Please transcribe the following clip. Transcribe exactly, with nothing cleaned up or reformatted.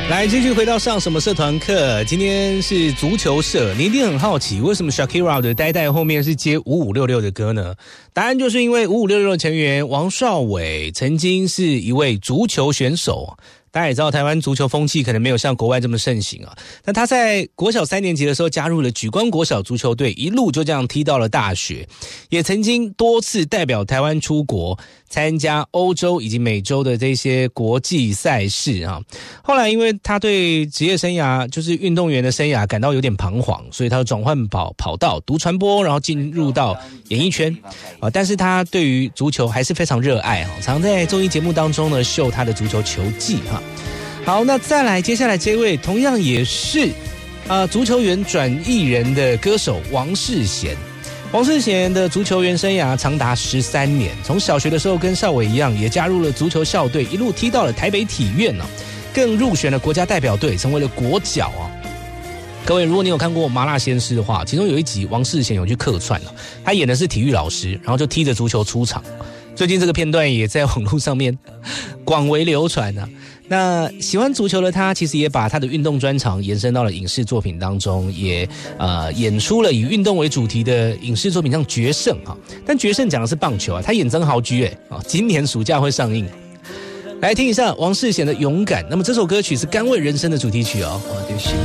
来，继续回到上什么社团课？今天是足球社，你一定很好奇，为什么 Shakira 的呆呆后面是接五五六六的歌呢？答案就是因为五五六六的成员王少伟曾经是一位足球选手。大家也知道，台湾足球风气可能没有像国外这么盛行啊。但他在国小三年级的时候加入了莒光国小足球队，一路就这样踢到了大学，也曾经多次代表台湾出国参加欧洲以及美洲的这些国际赛事啊。后来因为他对职业生涯，就是运动员的生涯感到有点彷徨，所以他转换跑跑道，读传播，然后进入到演艺圈啊。但是他对于足球还是非常热爱啊，常在综艺节目当中呢秀他的足球球技哈。好，那再来，接下来这位同样也是啊、呃、足球员转艺人的歌手王世贤。王世贤的足球员生涯长达十三年，从小学的时候跟少伟一样，也加入了足球校队，一路踢到了台北体院哦，更入选了国家代表队，成为了国脚啊。各位，如果你有看过《麻辣鲜师》的话，其中有一集王世贤有去客串了，他演的是体育老师，然后就踢着足球出场。最近这个片段也在网络上面广为流传啊。那喜欢足球的他，其实也把他的运动专长延伸到了影视作品当中，也呃演出了以运动为主题的影视作品，像《决胜》啊。但《决胜》讲的是棒球啊，他演曾豪居哎啊，今年暑假会上映。来听一下王世贤的《勇敢》，那么这首歌曲是《甘味人生》的主题曲哦。